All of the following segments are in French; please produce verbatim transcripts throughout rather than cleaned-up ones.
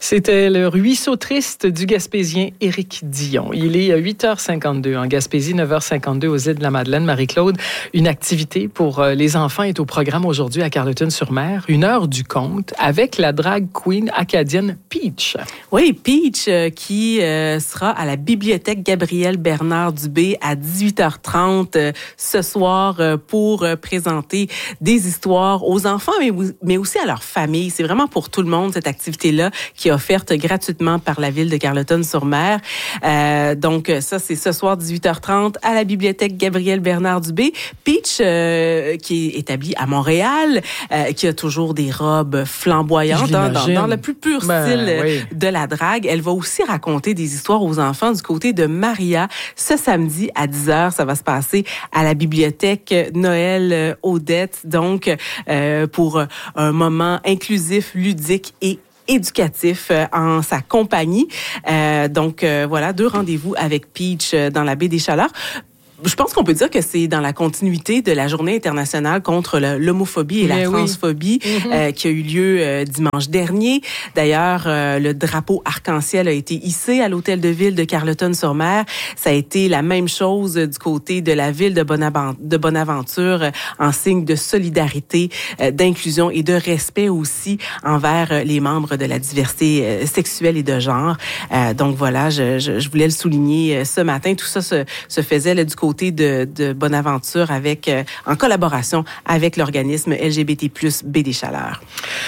C'était le ruisseau triste du Gaspésien Éric Dion. Il est à huit heures cinquante-deux en Gaspésie, neuf heures cinquante-deux aux îles de la Madeleine. Marie-Claude, une activité pour les enfants est au programme aujourd'hui à Carleton-sur-Mer. Une heure du conte avec la drag queen acadienne Peach. Oui, Peach euh, qui euh, sera à la bibliothèque Gabriel Bernard Dubé à dix-huit heures trente euh, ce soir euh, pour euh, présenter des histoires aux enfants, mais, mais aussi à leurs familles. C'est vraiment pour tout le monde, cette activité-là, qui est offerte gratuitement par la ville de Carleton-sur-Mer. Euh, donc, ça, c'est ce soir, dix-huit heures trente, à la bibliothèque Gabriel Bernard Dubé. Peach, euh, qui est établie à Montréal, euh, qui a toujours des robes flamboyantes, hein, dans, dans le plus pur ben, style oui. de la drague. Elle va aussi raconter des histoires aux enfants du côté de Maria. Ce samedi, à dix heures, ça va se passer à la bibliothèque Noël Odette. Donc, euh, pour un moment inclusif, ludique et éducatif euh, en sa compagnie. Euh, donc, euh, voilà, deux rendez-vous avec Peach euh, dans la baie des Chaleurs. Je pense qu'on peut dire que c'est dans la continuité de la Journée internationale contre le, l'homophobie et Mais la transphobie oui. mm-hmm. euh, qui a eu lieu euh, dimanche dernier. D'ailleurs, euh, le drapeau arc-en-ciel a été hissé à l'hôtel de ville de Carleton-sur-Mer. Ça a été la même chose du côté de la ville de, Bonab- de Bonaventure, euh, en signe de solidarité, euh, d'inclusion et de respect aussi envers euh, les membres de la diversité euh, sexuelle et de genre. Euh, donc voilà, je, je, je voulais le souligner euh, ce matin. Tout ça se, se faisait là, du côté De, de Bonaventure avec, euh, en collaboration avec l'organisme L G B T plus, Baie des Chaleurs.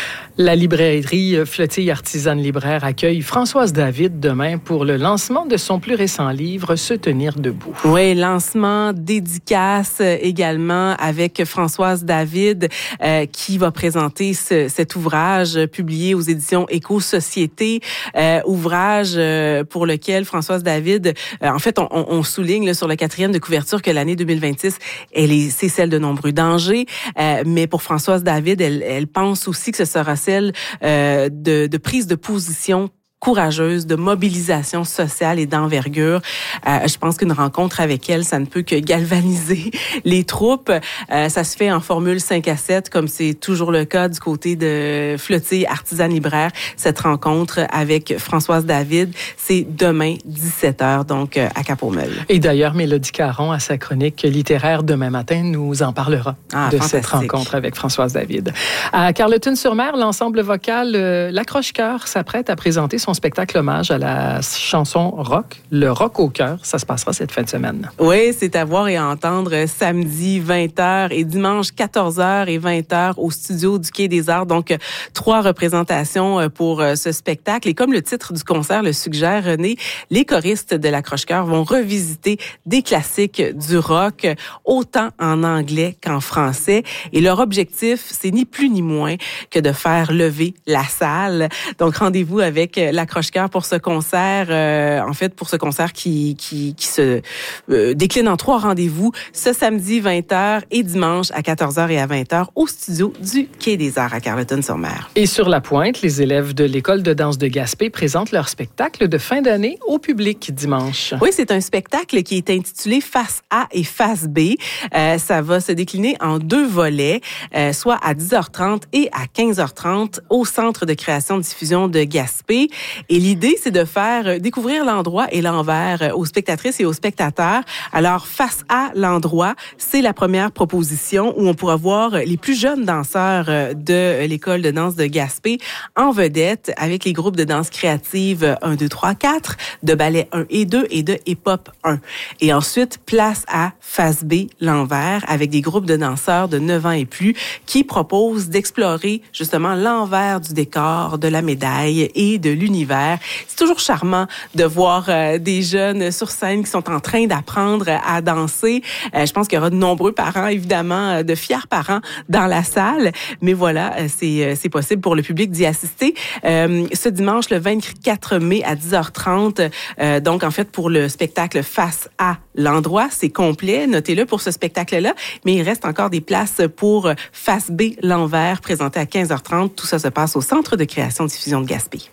La librairie Flottille Artisane Libraire accueille Françoise David demain pour le lancement de son plus récent livre, Se tenir debout. Oui, lancement, dédicace également avec Françoise David euh, qui va présenter ce, cet ouvrage publié aux éditions Éco-Société, euh, ouvrage euh, pour lequel Françoise David, euh, en fait, on, on souligne là, sur le quatrième de couverture que l'année deux mille vingt-six, elle est, c'est celle de nombreux dangers, euh, mais pour Françoise David, elle, elle pense aussi que ce sera celle euh, de, de prise de position courageuse, de mobilisation sociale et d'envergure. Euh, je pense qu'une rencontre avec elle, ça ne peut que galvaniser les troupes. Euh, ça se fait en formule cinq à sept, comme c'est toujours le cas du côté de Flottille Artisane Libraire. Cette rencontre avec Françoise David, c'est demain, dix-sept heures, donc à Cap-aux-Meules. Et d'ailleurs, Mélodie Caron, à sa chronique littéraire demain matin, nous en parlera ah, de fantastique. cette rencontre avec Françoise David. À Carleton-sur-Mer, l'ensemble vocal euh, L'Accroche-Cœur s'apprête à présenter son spectacle hommage à la chanson rock, le rock au cœur. Ça se passera cette fin de semaine. Oui, c'est à voir et à entendre samedi vingt heures et dimanche quatorze heures et vingt heures au studio du Quai des Arts. Donc, trois représentations pour ce spectacle. Et comme le titre du concert le suggère, René, les choristes de l'Accroche-Cœur vont revisiter des classiques du rock, autant en anglais qu'en français. Et leur objectif, c'est ni plus ni moins que de faire lever la salle. Donc, rendez-vous avec la L'Accroche-Cœur pour ce concert, euh, en fait, pour ce concert qui, qui, qui se euh, décline en trois rendez-vous, ce samedi vingt heures et dimanche à quatorze heures et à vingt heures au studio du Quai des Arts à Carleton-sur-Mer. Et sur la pointe, les élèves de l'École de danse de Gaspé présentent leur spectacle de fin d'année au public dimanche. Oui, c'est un spectacle qui est intitulé Face A et Face B. Euh, ça va se décliner en deux volets, euh, soit à dix heures trente et à quinze heures trente au Centre de création de diffusion de Gaspé. Et l'idée, c'est de faire découvrir l'endroit et l'envers aux spectatrices et aux spectateurs. Alors, Face à l'endroit, c'est la première proposition où on pourra voir les plus jeunes danseurs de l'École de danse de Gaspé en vedette avec les groupes de danse créative un, deux, trois, quatre, de ballet un et deux et de hip-hop un. Et ensuite, place à Face B, l'envers, avec des groupes de danseurs de neuf ans et plus qui proposent d'explorer justement l'envers du décor, de la médaille et de l'univers. C'est toujours charmant de voir euh, des jeunes sur scène qui sont en train d'apprendre à danser. Euh, je pense qu'il y aura de nombreux parents, évidemment, de fiers parents dans la salle. Mais voilà, c'est, c'est possible pour le public d'y assister. Euh, ce dimanche, le vingt-quatre mai à dix heures trente, euh, donc en fait pour le spectacle Face à l'endroit, c'est complet. Notez-le pour ce spectacle-là. Mais il reste encore des places pour Face B, l'envers, présenté à quinze heures trente. Tout ça se passe au Centre de création de diffusion de Gaspé. Merci beaucoup.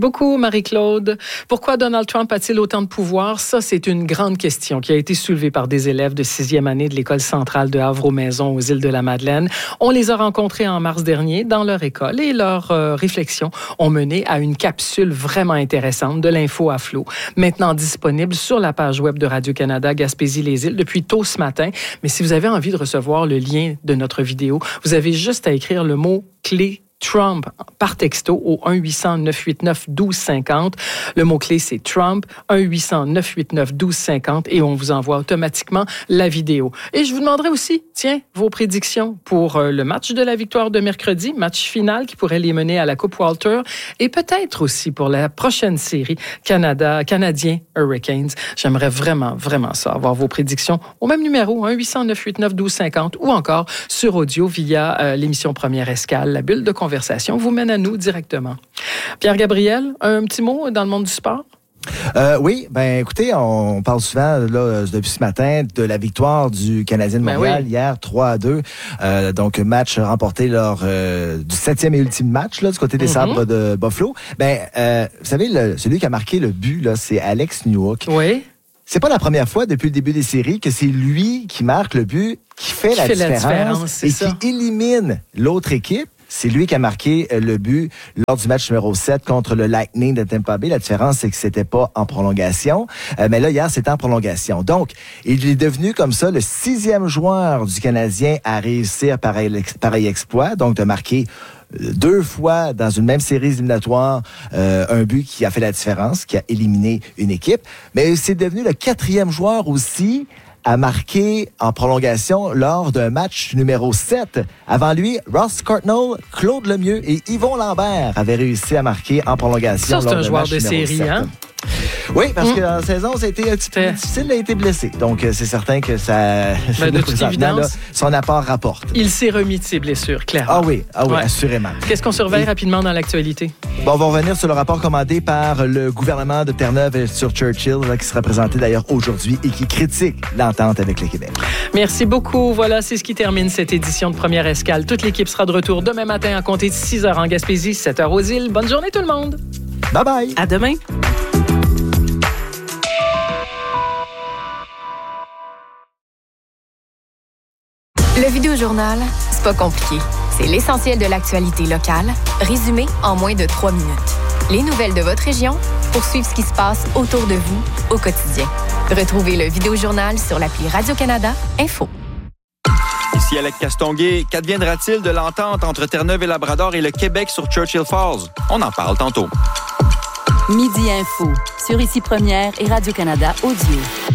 beaucoup, Marie-Claude. Pourquoi Donald Trump a-t-il autant de pouvoir? Ça, c'est une grande question qui a été soulevée par des élèves de sixième année de l'École centrale de Havre-aux-Maisons aux îles de la Madeleine. On les a rencontrés en mars dernier dans leur école et leurs euh, réflexions ont mené à une capsule vraiment intéressante de l'info à flot, maintenant disponible sur la page web de Radio-Canada Gaspésie-les-Îles depuis tôt ce matin. Mais si vous avez envie de recevoir le lien de notre vidéo, vous avez juste à écrire le mot clé Trump par texto au un huit cents neuf huit neuf un deux cinq zéro. Le mot-clé, c'est Trump, un huit cents neuf huit neuf un deux cinq zéro et on vous envoie automatiquement la vidéo. Et je vous demanderai aussi, tiens, vos prédictions pour le match de la victoire de mercredi, match final qui pourrait les mener à la Coupe Walter et peut-être aussi pour la prochaine série Canada, Canadien Hurricanes. J'aimerais vraiment, vraiment ça, avoir vos prédictions au même numéro, un huit cents neuf huit neuf un deux cinq zéro ou encore sur audio via euh, l'émission Première Escale, la bulle de conversation vous mène à nous directement. Pierre-Gabriel, un petit mot dans le monde du sport? Euh, oui, ben écoutez, on parle souvent là, depuis ce matin de la victoire du Canadien de Montréal ben oui. hier trois à deux. Euh, donc match remporté lors euh, du septième et ultime match là, du côté des mm-hmm. Sabres de Buffalo. Ben euh, vous savez, le, celui qui a marqué le but là, c'est Alex Newhook. Oui. C'est pas la première fois depuis le début des séries que c'est lui qui marque le but, qui fait, qui la, fait différence la différence et ça. Qui élimine l'autre équipe. C'est lui qui a marqué le but lors du match numéro sept contre le Lightning de Tampa Bay. La différence, c'est que c'était pas en prolongation. Euh, mais là, hier, c'était en prolongation. Donc, il est devenu comme ça le sixième joueur du Canadien à réussir pareil, pareil exploit. Donc, de marquer deux fois dans une même série éliminatoire euh, un but qui a fait la différence, qui a éliminé une équipe. Mais c'est devenu le quatrième joueur aussi a marqué en prolongation lors d'un match numéro sept. Avant lui, Ross Courtnall, Claude Lemieux et Yvon Lambert avaient réussi à marquer en prolongation. Ça, c'est lors un joueur de série, sept. Hein? Oui, parce mmh. que dans la saison, ça a été un petit peu difficile, il a été blessé. Donc, c'est certain que ça... Ben, de toute évidence, là, son apport rapporte. Il s'est remis de ses blessures, clairement. Ah oui, ah oui, ouais. assurément. Qu'est-ce qu'on surveille et... rapidement dans l'actualité? Bon, on va revenir sur le rapport commandé par le gouvernement de Terre-Neuve sur Churchill, là, qui sera présenté d'ailleurs aujourd'hui et qui critique l'entente avec le Québec. Merci beaucoup. Voilà, c'est ce qui termine cette édition de Première Escale. Toute l'équipe sera de retour demain matin à compter de six heures en Gaspésie, sept heures aux îles. Bonne journée tout le monde. Bye bye. À demain. Le Vidéojournal, c'est pas compliqué. C'est l'essentiel de l'actualité locale, résumé en moins de trois minutes. Les nouvelles de votre région pour suivre ce qui se passe autour de vous au quotidien. Retrouvez le Vidéojournal sur l'appli Radio-Canada Info. Ici Alec Castonguay. Qu'adviendra-t-il de l'entente entre Terre-Neuve et Labrador et le Québec sur Churchill Falls? On en parle tantôt. Midi Info sur Ici Première et Radio-Canada Audio.